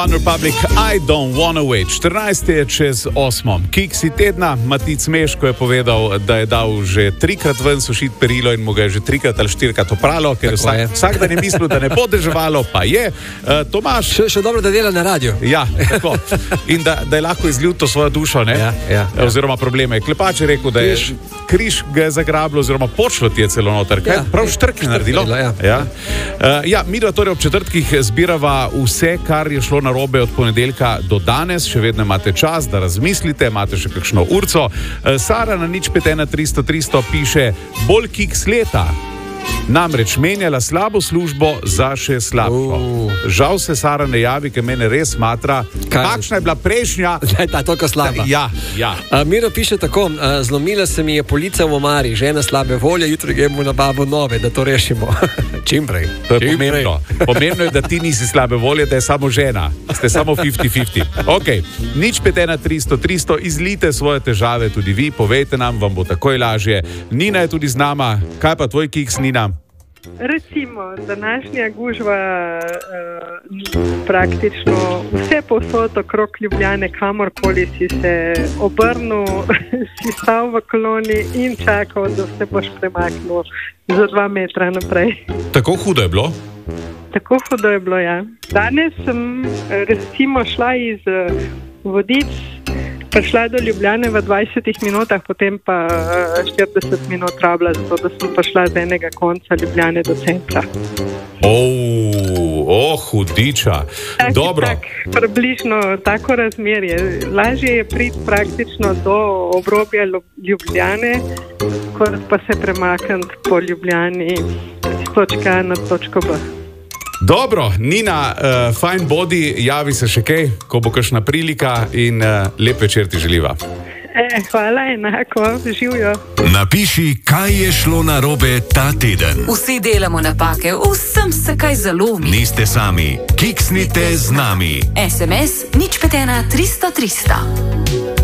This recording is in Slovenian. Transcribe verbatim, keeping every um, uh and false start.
Republic, I don't wanna wait. štirinajst je čez osmo. Kiksi tedna, Matic Meško je povedal, da je dal že trikrat ven sušiti perilo in mu ga je že trikrat ali štirikrat opralo, ker vsak, je. vsak dan je mislil, da ne bo deževalo, pa je. Uh, Tomaš... Še, še dobro, da dela na radiju. Ja, tako. In da, da je lahko izlil to svojo dušo, ne? Ja, ja, ja. Oziroma probleme. Klepač je rekel, da je križ, križ ga je zagrabilo, oziroma počlo ti je celo noter. Kaj? Ja, prav štrk je naredilo. Ja, ja. Uh, ja, mi da torej ob četrtkih zbirava vse, kar je šlo na robe od ponedeljka do danes. Še vedno imate čas, da razmislite, imate še kakšno urco. Sara na nič pet ena tristo tristo piše: bolj kiks leta. Namreč menjala slabo službo za še slabšo. Uh. Žal se Sara ne javi, ker mene res matra. Kaj? Kakšna je bila prejšnja? Da je ta toliko slaba. Ja, ja. Uh, Miro piše tako: uh, zlomila se mi je polica v omari, žena slabe volje, jutri gremo na babo nove, da to rešimo. Čim prej. To je Čim pomembno. Prej. Pomembno je, da ti nisi slabe volje, da je samo žena. Ste samo fifty fifty. Ok, nič pet ena tristo tristo, izlite svoje težave tudi vi, povejte nam, vam bo takoj lažje. Nina je tudi z nama. Kaj pa tvoj kiks, Nina? Recimo, današnja gužva uh, praktično vse povsod okrog Ljubljane, kamorkoli si se obrnil, si stal v koloni in čakal, da se boš premaknil za dva metra naprej. Tako hudo je bilo? Tako hudo je bilo, ja. Danes sem recimo šla iz Vodic, prišla do Ljubljane v dvajsetih minutah, potem pa štirideset minut rabila, zato da sem prišla z enega konca Ljubljane do centra. Oh, oh, hudiča. Tak, Dobro. Tak, približno tako razmerje. Lažje je priti praktično do obrobja Ljubljane, kot pa se premakniti po Ljubljani z točke A na točko B. Dobro, Nina, uh, fine body, javi se še kaj, ko bo kakšna prilika in uh, lep večer ti želiva. E, hvala, enako, živijo. Napiši, kaj je šlo narobe ta teden. Vsi delamo napake, vsem se kaj zalomi. Niste sami, kiksnite z nami. S M S nič pet ena tristo tristo.